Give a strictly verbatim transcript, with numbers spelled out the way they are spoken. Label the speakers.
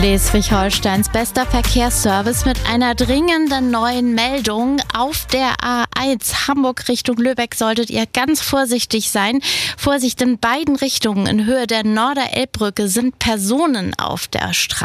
Speaker 1: Schleswig-Holsteins bester Verkehrsservice mit einer dringenden neuen Meldung. Auf der A eins Hamburg Richtung Lübeck solltet ihr ganz vorsichtig sein. Vorsicht, in beiden Richtungen in Höhe der Norderelbbrücke sind Personen auf der Straße.